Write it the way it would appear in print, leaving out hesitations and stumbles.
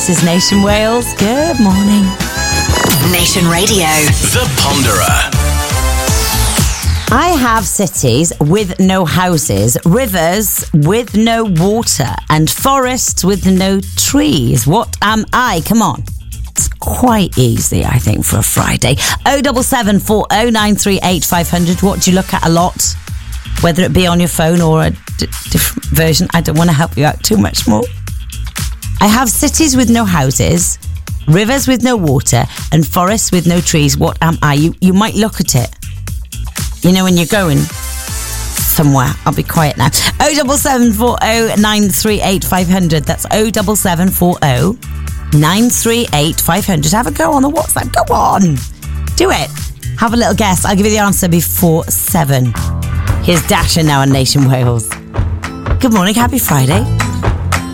This is Nation Wales. Good morning. Nation Radio. The Ponderer. I have cities with no houses, rivers with no water, and forests with no trees. What am I? Come on. It's quite easy, I think, for a Friday. 07740 500. What do you look at a lot? Whether it be on your phone or a different version. I don't want to help you out too much more. I have cities with no houses, rivers with no water, and forests with no trees. What am I? You might look at it. You know, when you're going somewhere. I'll be quiet now. 07740 938 500. That's 07740 938 500. Have a go on the WhatsApp. Go on. Do it. Have a little guess. I'll give you the answer before 7. Here's Dasher now on Nation Wales. Good morning. Happy Friday.